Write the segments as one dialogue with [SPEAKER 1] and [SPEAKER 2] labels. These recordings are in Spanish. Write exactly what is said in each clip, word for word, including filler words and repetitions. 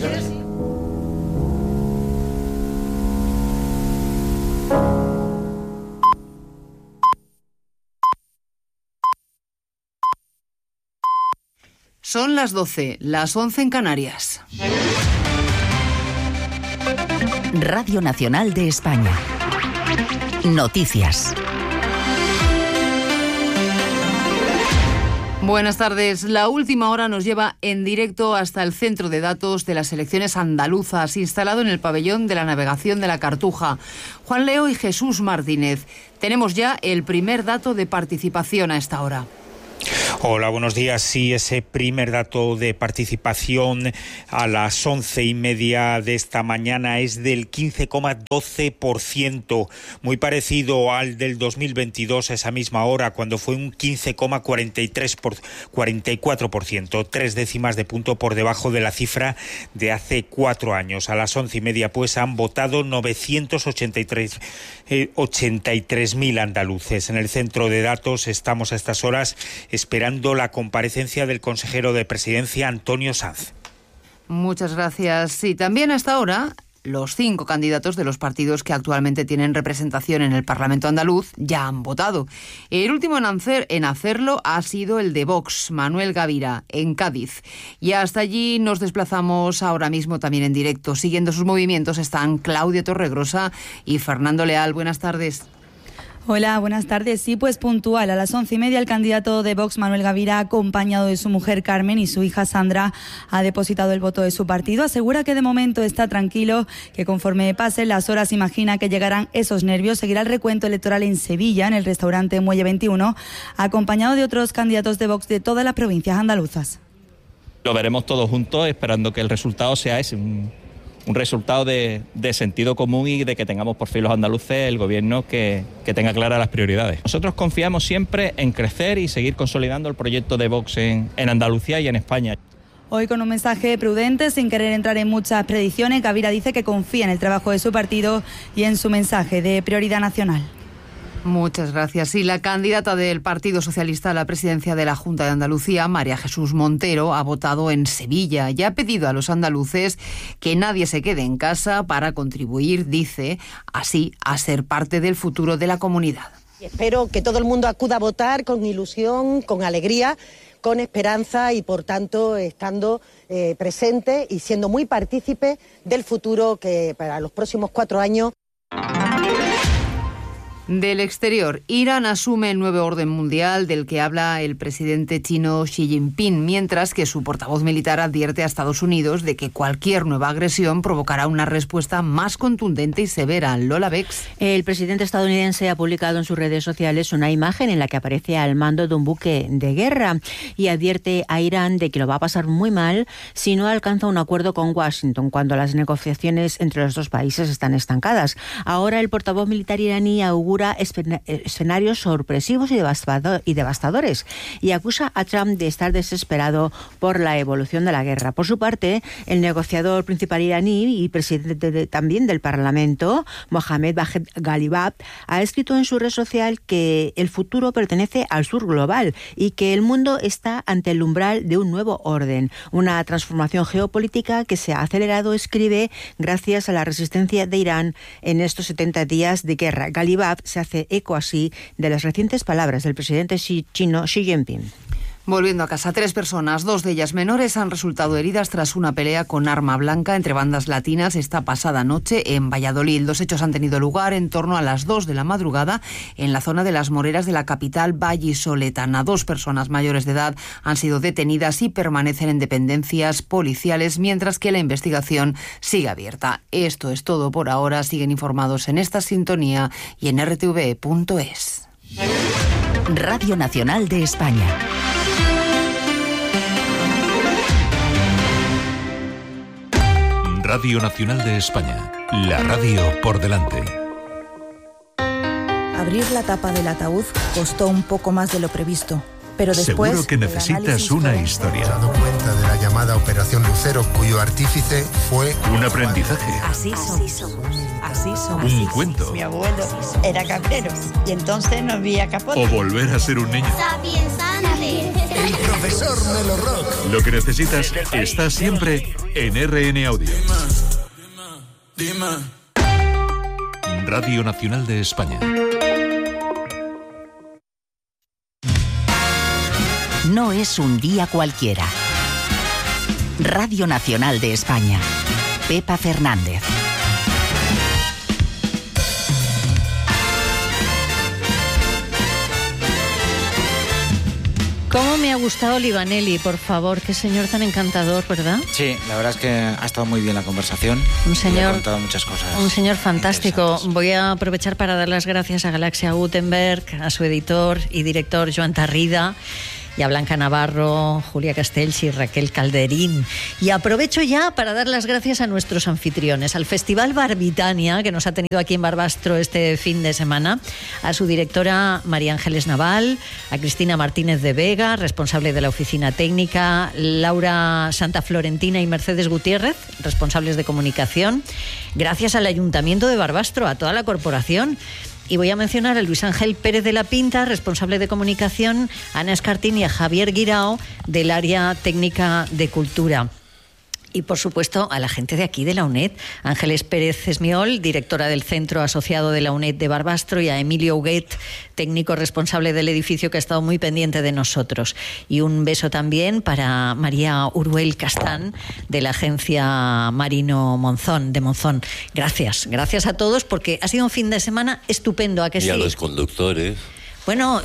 [SPEAKER 1] Gracias.
[SPEAKER 2] Son las doce, las once en Canarias.
[SPEAKER 3] Radio Nacional de España. Noticias.
[SPEAKER 2] Buenas tardes. La última hora nos lleva en directo hasta el centro de datos de las elecciones andaluzas, instalado en el pabellón de la navegación de la Cartuja. Juan Leo y Jesús Martínez. Tenemos ya el primer dato de participación a esta hora.
[SPEAKER 4] Hola, buenos días. Sí, ese primer dato de participación a las once y media de esta mañana es del quince coma doce por ciento, muy parecido al del dos mil veintidós a esa misma hora, cuando fue un quince coma cuarenta y tres por, cuarenta y cuatro por ciento, tres décimas de punto por debajo de la cifra de hace cuatro años. A las once y media, pues, han votado novecientos ochenta y tres mil andaluces. En el centro de datos estamos a estas horas esperando la comparecencia del consejero de Presidencia, Antonio Sanz.
[SPEAKER 2] Muchas gracias. Y también hasta ahora, los cinco candidatos de los partidos que actualmente tienen representación en el Parlamento andaluz ya han votado. El último en, hacer, en hacerlo ha sido el de Vox, Manuel Gavira, en Cádiz. Y hasta allí nos desplazamos ahora mismo también en directo. Siguiendo sus movimientos están Claudia Torregrosa y Fernando Leal. Buenas tardes.
[SPEAKER 5] Hola, buenas tardes. Sí, pues puntual. A las once y media el candidato de Vox, Manuel Gavira, acompañado de su mujer Carmen y su hija Sandra, ha depositado el voto de su partido. Asegura que de momento está tranquilo, que conforme pasen las horas imagina que llegarán esos nervios. Seguirá el recuento electoral en Sevilla, en el restaurante Muelle veintiuno, acompañado de otros candidatos de Vox de todas las provincias andaluzas.
[SPEAKER 6] Lo veremos todos juntos, esperando que el resultado sea ese, un... un resultado de, de sentido común y de que tengamos por fin los andaluces el gobierno que, que tenga claras las prioridades. Nosotros confiamos siempre en crecer y seguir consolidando el proyecto de Vox en, en Andalucía y en España.
[SPEAKER 5] Hoy, con un mensaje prudente, sin querer entrar en muchas predicciones, Gavira dice que confía en el trabajo de su partido y en su mensaje de prioridad nacional.
[SPEAKER 2] Muchas gracias. Y la candidata del Partido Socialista a la presidencia de la Junta de Andalucía, María Jesús Montero, ha votado en Sevilla y ha pedido a los andaluces que nadie se quede en casa para contribuir, dice, así a ser parte del futuro de la comunidad.
[SPEAKER 7] Espero que todo el mundo acuda a votar con ilusión, con alegría, con esperanza y, por tanto, estando eh, presente y siendo muy partícipe del futuro que para los próximos cuatro años...
[SPEAKER 2] Del exterior, Irán asume el nuevo orden mundial del que habla el presidente chino Xi Jinping, mientras que su portavoz militar advierte a Estados Unidos de que cualquier nueva agresión provocará una respuesta más contundente y severa. Lola Bex.
[SPEAKER 8] El presidente estadounidense ha publicado en sus redes sociales una imagen en la que aparece al mando de un buque de guerra y advierte a Irán de que lo va a pasar muy mal si no alcanza un acuerdo con Washington cuando las negociaciones entre los dos países están estancadas. Ahora el portavoz militar iraní augura escenarios sorpresivos y devastadores y acusa a Trump de estar desesperado por la evolución de la guerra. Por su parte, el negociador principal iraní y presidente de, también del Parlamento, Mohammad Bagher Ghalibaf, ha escrito en su red social que el futuro pertenece al sur global y que el mundo está ante el umbral de un nuevo orden, una transformación geopolítica que se ha acelerado, escribe, gracias a la resistencia de Irán en estos setenta días de guerra. Ghalibaf se hace eco así de las recientes palabras del presidente chino Xi Jinping.
[SPEAKER 2] Volviendo a casa, tres personas, dos de ellas menores, han resultado heridas tras una pelea con arma blanca entre bandas latinas esta pasada noche en Valladolid. Los hechos han tenido lugar en torno a las dos de la madrugada en la zona de Las Moreras de la capital vallisoletana. Dos personas mayores de edad han sido detenidas y permanecen en dependencias policiales, mientras que la investigación sigue abierta. Esto es todo por ahora. Siguen informados en esta sintonía y en r t v punto es.
[SPEAKER 3] Radio Nacional de España.
[SPEAKER 9] Radio Nacional de España, la radio por delante.
[SPEAKER 10] Abrir la tapa del ataúd costó un poco más de lo previsto.
[SPEAKER 5] pero después...
[SPEAKER 9] Seguro que necesitas una historia.
[SPEAKER 1] Me he dado cuenta de la llamada Operación Lucero, cuyo artífice fue...
[SPEAKER 9] Un aprendizaje.
[SPEAKER 10] Así somos. Así somos.
[SPEAKER 9] Un cuento.
[SPEAKER 10] Mi abuelo era cabrero y entonces no había capote.
[SPEAKER 9] O volver a ser un niño.
[SPEAKER 1] El profesor Melo Rock.
[SPEAKER 9] Lo que necesitas está siempre en R N Audio. Radio Nacional de España.
[SPEAKER 3] No es un día cualquiera. Radio Nacional de España. Pepa Fernández.
[SPEAKER 11] ¿Cómo me ha gustado Livaneli, por favor? Qué señor tan encantador, ¿verdad?
[SPEAKER 12] Sí, la verdad es que ha estado muy bien la conversación.
[SPEAKER 11] Un señor,
[SPEAKER 12] ha contado muchas cosas.
[SPEAKER 11] Un señor fantástico. Voy a aprovechar para dar las gracias a Galaxia Gutenberg, a su editor y director Joan Tarrida, y a Blanca Navarro, Julia Castells y Raquel Calderín. Y aprovecho ya para dar las gracias a nuestros anfitriones, al Festival Barbitania, que nos ha tenido aquí en Barbastro este fin de semana, a su directora María Ángeles Naval, a Cristina Martínez de Vega, responsable de la oficina técnica, Laura Santa Florentina y Mercedes Gutiérrez, responsables de comunicación. Gracias al Ayuntamiento de Barbastro, a toda la corporación. Y voy a mencionar a Luis Ángel Pérez de la Pinta, responsable de comunicación, a Ana Escartín y a Javier Guirao, del área técnica de cultura. Y, por supuesto, a la gente de aquí, de la UNED, Ángeles Pérez Esmiol, directora del Centro Asociado de la UNED de Barbastro, y a Emilio Huguet, técnico responsable del edificio, que ha estado muy pendiente de nosotros. Y un beso también para María Uruel Castán, de la agencia Marino Monzón, de Monzón. Gracias, gracias a todos, porque ha sido un fin de semana estupendo. ¿A que sí?
[SPEAKER 13] Y a los conductores.
[SPEAKER 11] Bueno,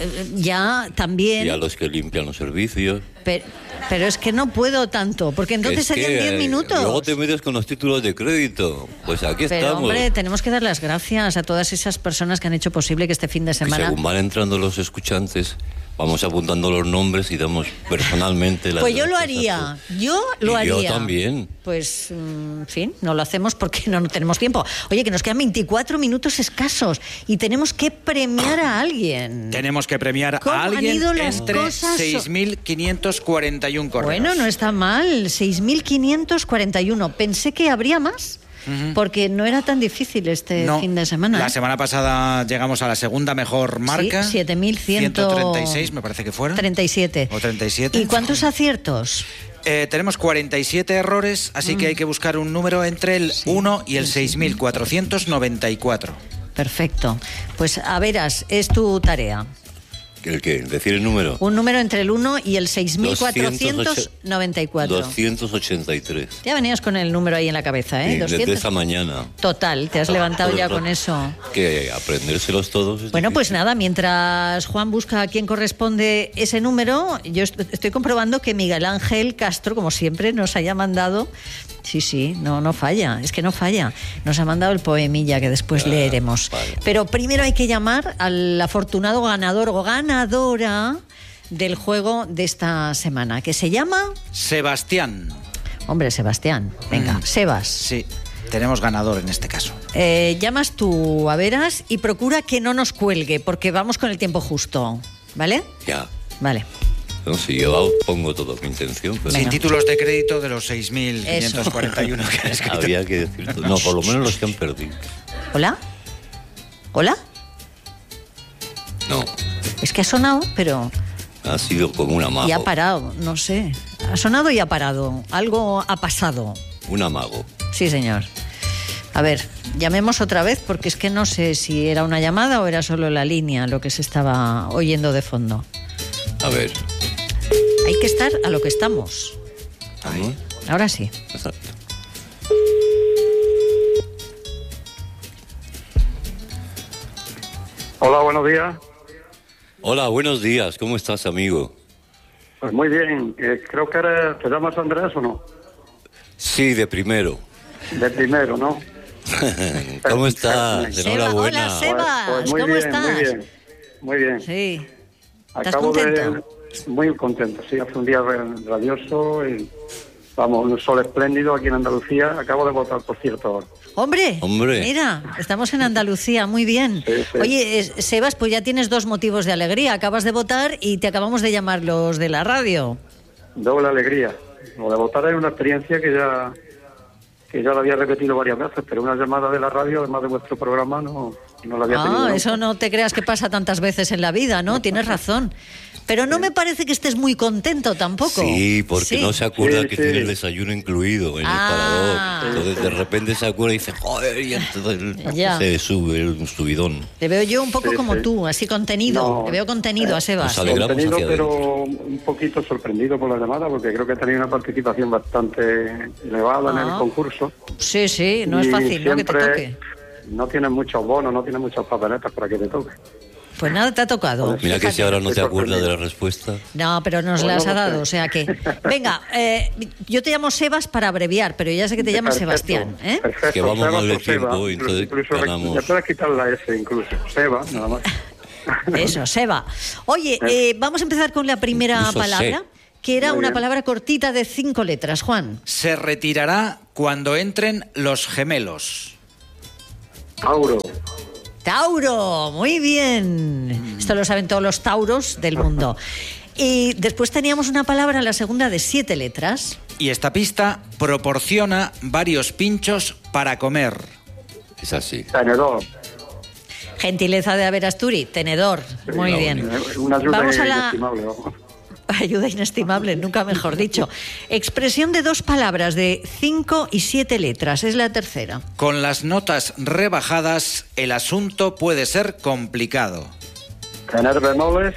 [SPEAKER 11] ya también...
[SPEAKER 13] Y a los que limpian los servicios.
[SPEAKER 11] Pero, pero es que no puedo tanto, porque entonces
[SPEAKER 13] es que,
[SPEAKER 11] serían diez minutos.
[SPEAKER 13] Luego te metes con los títulos de crédito. Pues aquí
[SPEAKER 11] pero,
[SPEAKER 13] estamos.
[SPEAKER 11] Hombre, tenemos que dar las gracias a todas esas personas que han hecho posible que este fin de semana...
[SPEAKER 13] Que según van entrando los escuchantes, vamos apuntando los nombres y damos personalmente las
[SPEAKER 11] Pues yo lo
[SPEAKER 13] gracias
[SPEAKER 11] haría, yo lo
[SPEAKER 13] y
[SPEAKER 11] haría.
[SPEAKER 13] yo también.
[SPEAKER 11] Pues, en fin, no lo hacemos porque no, no tenemos tiempo. Oye, que nos quedan veinticuatro minutos escasos y tenemos que premiar a alguien.
[SPEAKER 12] Tenemos que premiar
[SPEAKER 11] ¿Cómo
[SPEAKER 12] a alguien
[SPEAKER 11] han ido las
[SPEAKER 12] entre
[SPEAKER 11] cosas?
[SPEAKER 12] seis mil quinientos cuarenta y uno correos.
[SPEAKER 11] Bueno, no está mal, seis mil quinientos cuarenta y uno. Pensé que habría más. Porque no era tan difícil este
[SPEAKER 12] no,
[SPEAKER 11] fin de semana.
[SPEAKER 12] La
[SPEAKER 11] ¿eh?
[SPEAKER 12] semana pasada llegamos a la segunda mejor marca.
[SPEAKER 11] Sí, siete mil ciento
[SPEAKER 12] treinta y seis, me parece que fueron.
[SPEAKER 11] treinta y siete.
[SPEAKER 12] O treinta y siete.
[SPEAKER 11] ¿Y cuántos aciertos?
[SPEAKER 12] Eh, tenemos cuarenta y siete errores, así mm. que hay que buscar un número entre el sí, uno y el sí. seis mil cuatrocientos noventa y cuatro.
[SPEAKER 11] Perfecto. Pues a veras, es tu tarea.
[SPEAKER 13] ¿El qué? ¿Decir el número?
[SPEAKER 11] Un número entre el uno y el seis mil cuatrocientos noventa y cuatro.
[SPEAKER 13] doscientos ochenta y tres.
[SPEAKER 11] Ya venías con el número ahí en la cabeza, ¿eh?
[SPEAKER 13] Sí,
[SPEAKER 11] doscientos.
[SPEAKER 13] Desde esta mañana.
[SPEAKER 11] Total, te has levantado ya con eso.
[SPEAKER 13] Que aprendérselos todos. Es
[SPEAKER 11] bueno,
[SPEAKER 13] difícil.
[SPEAKER 11] Pues nada, mientras Juan busca a quién corresponde ese número, yo estoy comprobando que Miguel Ángel Castro, como siempre, nos haya mandado... Sí, sí, no, no falla, es que no falla. Nos ha mandado el poemilla que después ah, leeremos. Vale. Pero primero hay que llamar al afortunado ganador o ganadora del juego de esta semana, que se llama...
[SPEAKER 12] Sebastián.
[SPEAKER 11] Hombre, Sebastián, venga, mm. Sebas.
[SPEAKER 12] Sí, tenemos ganador en este caso.
[SPEAKER 11] Eh, llamas tú a veras y procura que no nos cuelgue, porque vamos con el tiempo justo, ¿vale?
[SPEAKER 13] Ya.
[SPEAKER 11] Vale.
[SPEAKER 13] No, si yo pongo toda mi intención. Pero...
[SPEAKER 12] Sin títulos de crédito de los seis mil quinientos cuarenta y uno que han escrito.
[SPEAKER 13] Había que decir todo. No, por lo menos los que han perdido.
[SPEAKER 11] ¿Hola? ¿Hola?
[SPEAKER 13] No.
[SPEAKER 11] Es que ha sonado, pero...
[SPEAKER 13] Ha sido como un amago.
[SPEAKER 11] Y ha parado, no sé. Ha sonado y ha parado. Algo ha pasado.
[SPEAKER 13] Un amago.
[SPEAKER 11] Sí, señor. A ver, llamemos otra vez porque es que no sé si era una llamada o era solo la línea lo que se estaba oyendo de fondo.
[SPEAKER 13] A ver...
[SPEAKER 11] Hay que estar a lo que estamos.
[SPEAKER 13] Ahí.
[SPEAKER 11] Ahora sí.
[SPEAKER 13] Exacto.
[SPEAKER 14] Hola, buenos días.
[SPEAKER 13] Hola, buenos días. ¿Cómo estás, amigo?
[SPEAKER 14] Pues muy bien. Eh, creo que eres, ¿te llamas Andrés o no?
[SPEAKER 13] Sí, de primero.
[SPEAKER 14] De primero, ¿no?
[SPEAKER 13] ¿Cómo estás?
[SPEAKER 11] Seba,
[SPEAKER 13] enhorabuena.
[SPEAKER 11] hola, Sebas.
[SPEAKER 14] Pues, pues muy
[SPEAKER 11] ¿Cómo
[SPEAKER 14] bien,
[SPEAKER 11] estás?
[SPEAKER 14] Muy bien, muy bien.
[SPEAKER 11] Sí. ¿Estás
[SPEAKER 14] Acabo
[SPEAKER 11] contento?
[SPEAKER 14] De, muy contento, sí. Hace un día radioso y Vamos, un sol espléndido aquí en Andalucía. Acabo de votar, por cierto, ahora.
[SPEAKER 11] Hombre,
[SPEAKER 13] Hombre.
[SPEAKER 11] mira, estamos en Andalucía, muy bien.
[SPEAKER 14] Sí, sí.
[SPEAKER 11] Oye, eh, Sebas, pues ya tienes dos motivos de alegría. Acabas de votar y te acabamos de llamar los de la radio.
[SPEAKER 14] Doble alegría. Lo de votar es una experiencia que ya que ya lo había repetido varias veces, pero una llamada de la radio, además de vuestro programa, no, no la había tenido.
[SPEAKER 11] Ah,
[SPEAKER 14] nunca.
[SPEAKER 11] eso no te creas que pasa tantas veces en la vida, ¿no? Tienes razón. Pero no me parece que estés muy contento tampoco.
[SPEAKER 13] Sí, porque
[SPEAKER 11] Sí.
[SPEAKER 13] no se acuerda
[SPEAKER 14] Sí,
[SPEAKER 13] que
[SPEAKER 14] sí.
[SPEAKER 13] tiene el desayuno incluido en
[SPEAKER 11] Ah.
[SPEAKER 13] el parador. Entonces de repente se acuerda y dice, joder, y entonces
[SPEAKER 11] Ya.
[SPEAKER 13] se sube un subidón.
[SPEAKER 11] Te veo yo un poco
[SPEAKER 14] Sí,
[SPEAKER 11] como
[SPEAKER 14] sí.
[SPEAKER 11] tú, así contenido.
[SPEAKER 14] No.
[SPEAKER 11] Te veo contenido a Sebas.
[SPEAKER 13] Nos alegramos
[SPEAKER 14] Contenido,
[SPEAKER 13] hacia
[SPEAKER 14] pero
[SPEAKER 13] adentro.
[SPEAKER 14] un poquito sorprendido por la llamada, porque creo que he tenido una participación bastante elevada en
[SPEAKER 11] Ah.
[SPEAKER 14] el concurso.
[SPEAKER 11] Sí, sí, no es
[SPEAKER 14] Y
[SPEAKER 11] fácil, ¿no? Que te
[SPEAKER 14] siempre
[SPEAKER 11] toque.
[SPEAKER 14] No tienes muchos bonos, no tienes muchas papeletas para que te toque.
[SPEAKER 11] Pues nada, te ha tocado.
[SPEAKER 13] Mira que
[SPEAKER 11] Fíjate.
[SPEAKER 13] si ahora no te
[SPEAKER 14] Estoy
[SPEAKER 13] acuerdas de
[SPEAKER 14] sorprendido.
[SPEAKER 13] la respuesta.
[SPEAKER 11] No, pero nos
[SPEAKER 14] Pues
[SPEAKER 11] las
[SPEAKER 14] no
[SPEAKER 11] ha
[SPEAKER 14] lo sé.
[SPEAKER 11] dado, o sea que... Venga, eh, yo te llamo Sebas para abreviar, pero ya sé que te llamas
[SPEAKER 14] Perfecto,
[SPEAKER 11] Sebastián, ¿eh?
[SPEAKER 14] Perfecto,
[SPEAKER 13] Que vamos
[SPEAKER 14] Seba
[SPEAKER 13] mal de
[SPEAKER 14] por Seba.
[SPEAKER 13] tiempo, entonces
[SPEAKER 14] incluso le-
[SPEAKER 13] ganamos.
[SPEAKER 14] Le puedes quitar la S incluso. Seba, nada más.
[SPEAKER 11] Eso, Seba. Oye, eh, vamos a empezar con la primera
[SPEAKER 13] Incluso
[SPEAKER 11] palabra,
[SPEAKER 13] sé.
[SPEAKER 11] que era
[SPEAKER 14] Muy
[SPEAKER 11] una
[SPEAKER 14] bien.
[SPEAKER 11] palabra cortita de cinco letras, Juan.
[SPEAKER 12] Se retirará cuando entren los gemelos.
[SPEAKER 14] Tauro.
[SPEAKER 11] Tauro, muy bien. Esto lo saben todos los tauros del mundo. Y después teníamos una palabra, la segunda, de siete letras.
[SPEAKER 12] Y esta pista proporciona varios pinchos para comer.
[SPEAKER 13] Es así.
[SPEAKER 14] Tenedor.
[SPEAKER 11] Gentileza de Averasturi, tenedor. Muy
[SPEAKER 13] no,
[SPEAKER 11] bien.
[SPEAKER 14] Una ayuda
[SPEAKER 11] Vamos a la
[SPEAKER 14] inestimable, vamos.
[SPEAKER 11] ayuda inestimable, nunca mejor dicho. Expresión de dos palabras de cinco y siete letras, es la tercera.
[SPEAKER 12] Con las notas rebajadas, el asunto puede ser complicado.
[SPEAKER 14] Tener bemoles.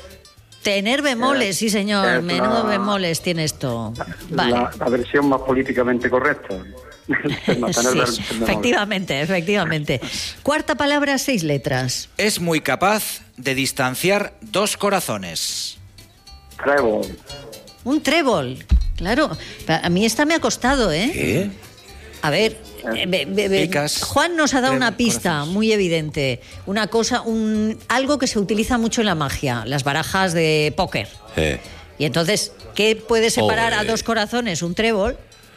[SPEAKER 11] Tener bemoles, sí señor,
[SPEAKER 14] Es
[SPEAKER 11] menudo
[SPEAKER 14] la-
[SPEAKER 11] bemoles tiene esto. Vale.
[SPEAKER 14] La, la versión más políticamente correcta. Tener
[SPEAKER 11] Sí,
[SPEAKER 14] bemoles.
[SPEAKER 11] efectivamente, efectivamente. Cuarta palabra, seis letras.
[SPEAKER 12] Es muy capaz de distanciar dos corazones.
[SPEAKER 14] Trébol.
[SPEAKER 11] Un trébol, claro. A mí esta me ha costado, ¿eh?
[SPEAKER 13] ¿Qué?
[SPEAKER 11] A ver, eh, be- be- be-
[SPEAKER 12] Picas,
[SPEAKER 11] Juan nos ha dado una
[SPEAKER 12] trébol,
[SPEAKER 11] pista
[SPEAKER 12] corazones.
[SPEAKER 11] muy evidente. Una cosa, un algo que se utiliza mucho en la magia, las barajas de póker.
[SPEAKER 13] Eh,
[SPEAKER 11] Y entonces, ¿qué puede separar a
[SPEAKER 13] Hombre.
[SPEAKER 11] dos corazones? Un trébol.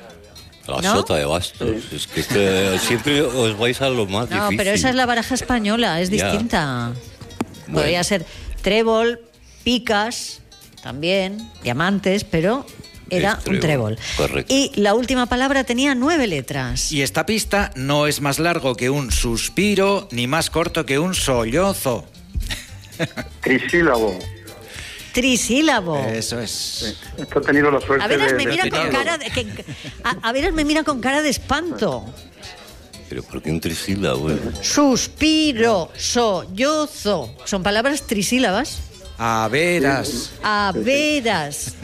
[SPEAKER 13] la
[SPEAKER 11] ¿No?
[SPEAKER 13] sota de bastos. Es que este- siempre os vais a lo más
[SPEAKER 11] No,
[SPEAKER 13] difícil.
[SPEAKER 11] pero esa es la baraja española, es
[SPEAKER 13] Ya.
[SPEAKER 11] distinta.
[SPEAKER 13] Bueno.
[SPEAKER 11] Podría ser trébol, picas, también, diamantes, pero era
[SPEAKER 13] Es
[SPEAKER 11] un
[SPEAKER 13] trébol,
[SPEAKER 11] trébol.
[SPEAKER 13] correcto.
[SPEAKER 11] Y la última palabra tenía nueve letras.
[SPEAKER 12] Y esta pista no es más largo que un suspiro, ni más corto que un sollozo.
[SPEAKER 14] Trisílabo.
[SPEAKER 11] Trisílabo.
[SPEAKER 12] Eso es.
[SPEAKER 14] Esto he tenido la suerte
[SPEAKER 11] A veras
[SPEAKER 14] de...
[SPEAKER 11] me
[SPEAKER 14] de
[SPEAKER 11] mira con
[SPEAKER 14] tenerlo.
[SPEAKER 11] cara de, que- a, a veras me mira con cara de espanto.
[SPEAKER 13] Pero ¿por qué un trisílabo? eh?
[SPEAKER 11] Suspiro, sollozo. Son palabras trisílabas.
[SPEAKER 12] A veras.
[SPEAKER 11] A veras.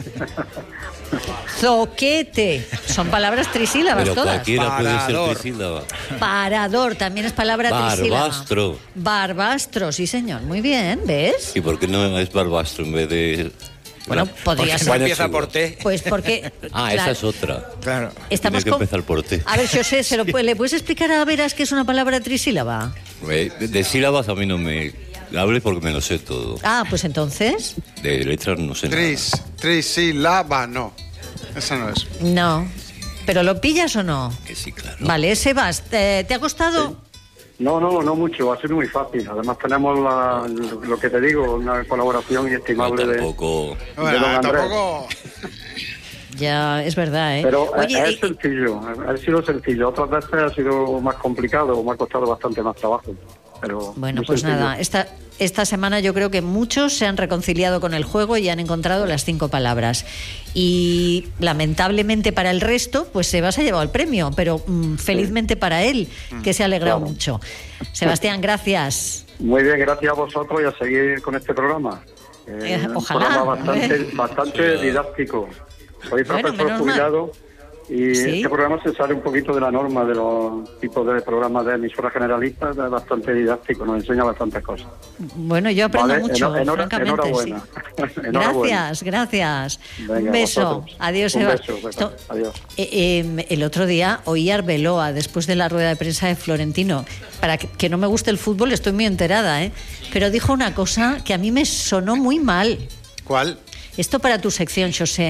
[SPEAKER 11] Zoquete. Son palabras trisílabas
[SPEAKER 13] Pero
[SPEAKER 11] todas.
[SPEAKER 13] cualquiera puede
[SPEAKER 12] Parador.
[SPEAKER 13] ser trisílaba.
[SPEAKER 11] Parador, también es palabra trisílaba.
[SPEAKER 13] Barbastro.
[SPEAKER 11] Barbastro, sí señor. Muy bien, ¿ves?
[SPEAKER 13] ¿Y por qué no es barbastro en vez de...?
[SPEAKER 11] Bueno, podría
[SPEAKER 12] Porque
[SPEAKER 11] ser.
[SPEAKER 12] no empieza por T.
[SPEAKER 11] Pues porque...
[SPEAKER 13] Ah,
[SPEAKER 11] claro,
[SPEAKER 13] esa es otra.
[SPEAKER 12] Claro.
[SPEAKER 11] Estamos
[SPEAKER 13] Tiene que
[SPEAKER 11] con-
[SPEAKER 13] empezar por T.
[SPEAKER 11] A ver, José, ¿se lo puede- ¿le puedes explicar a Veras que es una palabra trisílaba?
[SPEAKER 13] Eh, De, de sílabas a mí no me hables porque me lo sé todo.
[SPEAKER 11] Ah, pues entonces...
[SPEAKER 13] De letras no sé
[SPEAKER 15] Tris, trisílaba, no. Esa no es.
[SPEAKER 11] No. ¿Pero lo pillas o no?
[SPEAKER 13] nada. Que sí, claro.
[SPEAKER 11] Vale, Sebas, ¿te, te ha costado?
[SPEAKER 14] No, no, no mucho, ha sido muy fácil. Además tenemos la, lo que te digo, una colaboración
[SPEAKER 13] No,
[SPEAKER 14] inestimable de,
[SPEAKER 13] tampoco...
[SPEAKER 14] de
[SPEAKER 15] Bueno,
[SPEAKER 14] don Andrés.
[SPEAKER 15] tampoco.
[SPEAKER 11] Ya, es verdad, ¿eh?
[SPEAKER 14] Pero
[SPEAKER 11] Oye,
[SPEAKER 14] es,
[SPEAKER 11] y-
[SPEAKER 14] es sencillo, ha sido sencillo. Otras veces ha sido más complicado o me ha costado bastante más trabajo. Pero
[SPEAKER 11] bueno,
[SPEAKER 14] muy
[SPEAKER 11] pues
[SPEAKER 14] sencillo.
[SPEAKER 11] nada, esta, esta semana yo creo que muchos se han reconciliado con el juego y han encontrado las cinco palabras. Y lamentablemente para el resto, pues Sebas ha llevado el premio, pero mm, felizmente para él, que se ha alegrado
[SPEAKER 14] Claro.
[SPEAKER 11] mucho. Sebastián, gracias.
[SPEAKER 14] Muy bien, gracias a vosotros y a seguir con este programa.
[SPEAKER 11] Eh,
[SPEAKER 14] un
[SPEAKER 11] ojalá,
[SPEAKER 14] programa bastante,
[SPEAKER 11] eh.
[SPEAKER 14] bastante didáctico. Soy
[SPEAKER 11] Bueno,
[SPEAKER 14] profesor
[SPEAKER 11] menos mal.
[SPEAKER 14] jubilado y
[SPEAKER 11] Sí.
[SPEAKER 14] este programa se sale un poquito de la norma de los tipos de programas de emisoras generalistas, es bastante didáctico, nos enseña bastantes cosas.
[SPEAKER 11] Bueno, yo aprendo
[SPEAKER 14] Vale,
[SPEAKER 11] mucho,
[SPEAKER 14] enhor- enhora-
[SPEAKER 11] francamente.
[SPEAKER 14] enhorabuena.
[SPEAKER 11] Sí.
[SPEAKER 14] Enhorabuena.
[SPEAKER 11] Gracias, gracias.
[SPEAKER 14] Venga,
[SPEAKER 11] Un beso.
[SPEAKER 14] vosotros.
[SPEAKER 11] Adiós,
[SPEAKER 14] Un
[SPEAKER 11] Sebas.
[SPEAKER 14] beso, Pepa.
[SPEAKER 11] Esto-
[SPEAKER 14] Adiós.
[SPEAKER 11] Eh, eh, el otro día oí a Arbeloa después de la rueda de prensa de Florentino. Para que, que no me guste el fútbol, estoy muy enterada, ¿eh? Pero dijo una cosa que a mí me sonó muy mal.
[SPEAKER 15] ¿Cuál?
[SPEAKER 11] Esto para tu sección, José.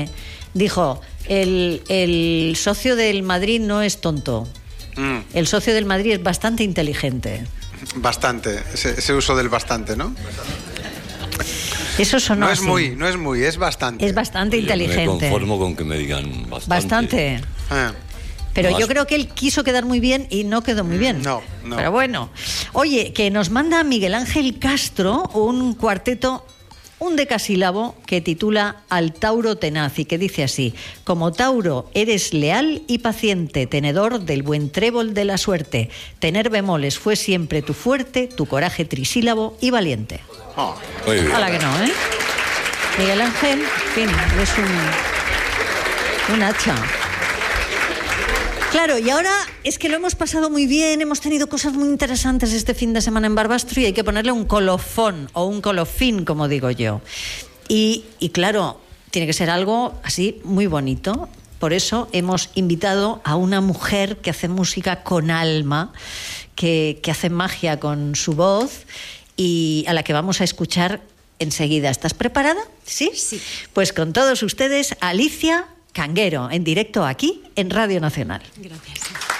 [SPEAKER 11] dijo, el, el socio del Madrid no es tonto. Mm. El socio del Madrid es bastante inteligente.
[SPEAKER 15] Bastante, ese, ese uso del bastante, ¿no?
[SPEAKER 11] Eso sonó
[SPEAKER 15] No es
[SPEAKER 11] así.
[SPEAKER 15] muy, no es muy, es bastante.
[SPEAKER 11] Es bastante
[SPEAKER 13] Yo
[SPEAKER 11] inteligente.
[SPEAKER 13] me conformo con que me digan bastante.
[SPEAKER 11] Bastante.
[SPEAKER 15] Ah.
[SPEAKER 11] Pero
[SPEAKER 13] No
[SPEAKER 11] yo
[SPEAKER 13] has-
[SPEAKER 11] creo que él quiso quedar muy bien y no quedó muy bien.
[SPEAKER 15] No, no.
[SPEAKER 11] Pero bueno. Oye, que nos manda Miguel Ángel Castro un cuarteto, un decasílabo que titula Al Tauro Tenaz y que dice así: como Tauro eres leal y paciente, tenedor del buen trébol de la suerte. Tener bemoles fue siempre tu fuerte, tu coraje trisílabo y valiente.
[SPEAKER 15] Oh.
[SPEAKER 13] Muy bien.
[SPEAKER 11] Ojalá que no, ¿eh? Miguel Ángel, en fin, es un, un hacha. Claro, y ahora es que lo hemos pasado muy bien, hemos tenido cosas muy interesantes este fin de semana en Barbastro y hay que ponerle un colofón o un colofín, como digo yo. Y, y claro, tiene que ser algo así muy bonito. Por eso hemos invitado a una mujer que hace música con alma, que, que hace magia con su voz y a la que vamos a escuchar enseguida. ¿Estás preparada? ¿Sí? Sí. Pues con todos ustedes, Alicia Canguero, en directo aquí en Radio Nacional.
[SPEAKER 16] Gracias.